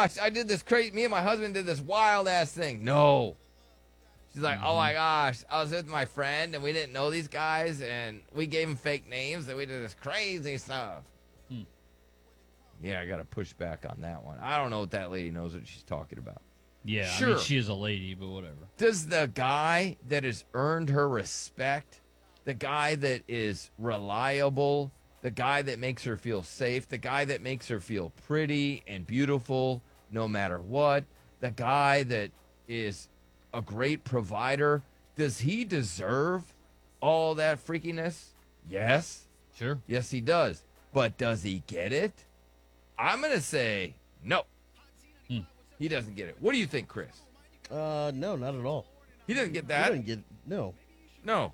gosh, I did this crazy. Me and my husband did this wild ass thing. No. She's like, oh my gosh, I was with my friend and we didn't know these guys and we gave them fake names and we did this crazy stuff. Yeah, I got to push back on that one. I don't know if that lady knows what she's talking about. Yeah, Sure. I mean, she is a lady, but whatever. Does the guy that has earned her respect, the guy that is reliable, the guy that makes her feel safe, the guy that makes her feel pretty and beautiful no matter what, the guy that is a great provider, does he deserve all that freakiness? Yes. Sure. Yes, he does. But does he get it? I'm going to say no. He doesn't get it. What do you think, Chris? No, not at all. He doesn't get He that? doesn't get no. No.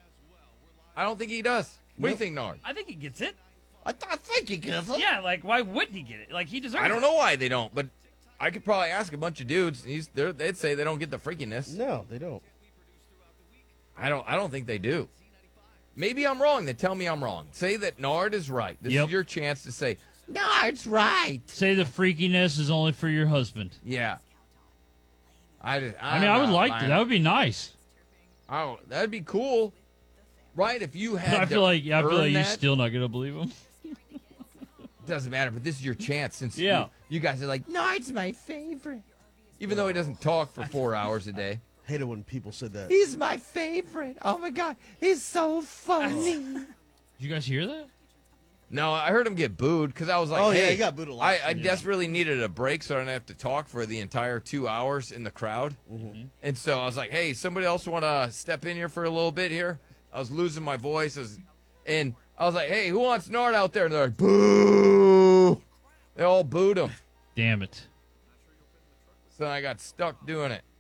I don't think he does. What do you Nope. think, Nard? I think he gets it. I think he gets it. Yeah, like why wouldn't he get it? Like he deserves it. I don't know why they don't, but I could probably ask a bunch of dudes. They'd say they don't get the freakiness. No, they don't. I don't think they do. Maybe I'm wrong. Then tell me I'm wrong. Say that Nard is right. This Yep. is your chance to say Nard's right. Say the freakiness is only for your husband. Yeah. I mean, I would like that. That would be nice. Oh, that'd be cool, right? If you had, I feel like you're that, still not gonna believe him. doesn't matter. But this is your chance, since Yeah. you guys are like, Nard's my favorite, even though he doesn't talk for 4 hours a day. Hate it when people said that. He's my favorite. Oh my God, he's so funny. Did you guys hear that? No, I heard him get booed because I was like, Oh, hey, yeah, he got booed a lot. I desperately needed a break so I didn't have to talk for the entire 2 hours in the crowd. And so I was like, hey, somebody else want to step in here for a little bit here? I was losing my voice. And I was like, hey, who wants Nard out there? And they're like, boo. They all booed him. Damn it. So I got stuck doing it.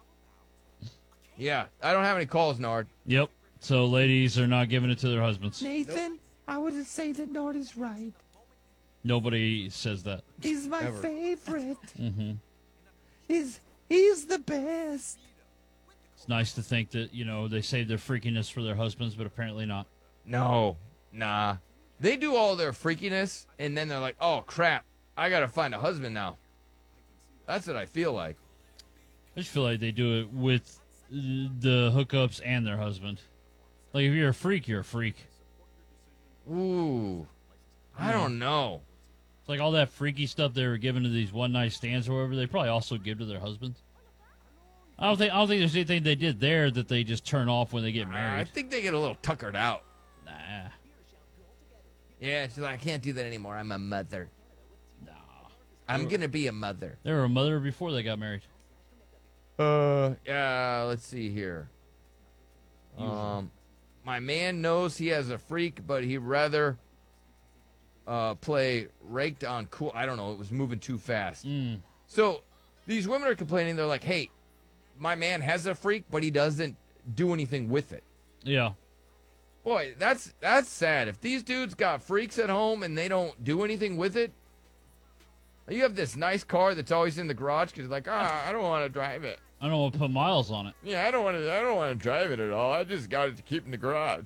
Yeah, I don't have any calls, Nard. Yep. So ladies are not giving it to their husbands. Nathan, I would say that Nard is right. Nobody says that. He's my Ever. favorite. Mm-hmm. He's the best. It's nice to think that, they save their freakiness for their husbands, but apparently not. No, nah. They do all their freakiness, and then they're like, oh, crap, I got to find a husband now. That's what I feel like. I just feel like they do it with the hookups and their husband. Like, if you're a freak, you're a freak. Ooh, I don't know. It's like all that freaky stuff they were giving to these one-night stands or whatever, they probably also give to their husbands. I don't think there's anything they did there that they just turn off when they get I married. think they get a little tuckered out. Nah. Yeah, she's like, I can't do that anymore. I'm a mother. Nah. I'm going to be a mother. They were a mother before they got married. Yeah, let's see here. My man knows he has a freak, but he'd rather play raked on cool. I don't know. It was moving too fast. So these women are complaining. They're like, hey, my man has a freak, but he doesn't do anything with it. Yeah. Boy, that's sad. If these dudes got freaks at home and they don't do anything with it, you have this nice car that's always in the garage because like, I don't want to drive it. I don't want to put miles on it. Yeah, I don't want to drive it at all. I just got it to keep in the garage.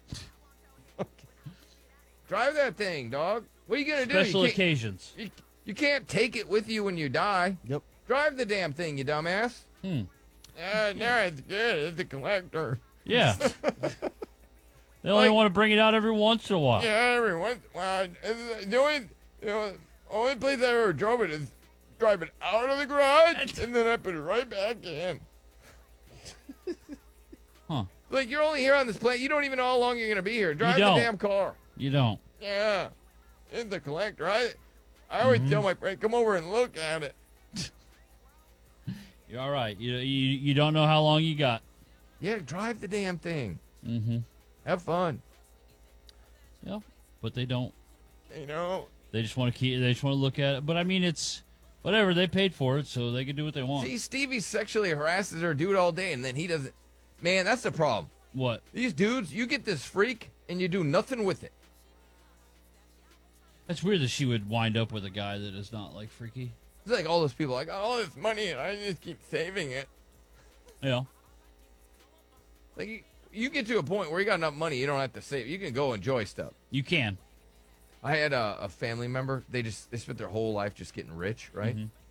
Drive that thing, dog. What are you gonna do? Special occasions. You can't take it with you when you die. Yep. Drive the damn thing, you dumbass. Yeah, it's good. It's a collector. Yeah. They only want to bring it out every once in a while. Yeah, every once. Well, the only place I ever drove it is drive it out of the garage and then I put it right back in. Huh. Like, you're only here on this plane. You don't even know how long you're going to be here. Drive the don't. damn car. You don't. Yeah. It's the collector. I always tell my friend, come over and look at it. You're all right. You don't know how long you got. Yeah, drive the damn thing. Mm-hmm. Have fun. Yeah. But they don't. You know? They just want to keep. They just want to look at it. But I mean, it's whatever. They paid for it, so they can do what they want. See, Stevie sexually harasses her dude all day, and then he doesn't. Man, that's the problem. What? These dudes, you get this freak, and you do nothing with it. That's weird that she would wind up with a guy that is not like freaky. It's like all those people, like, all this money, and I just keep saving it. Yeah. Like, you get to a point where you got enough money, you don't have to save. You can go enjoy stuff. You can. I had a family member. They spent their whole life just getting rich, right?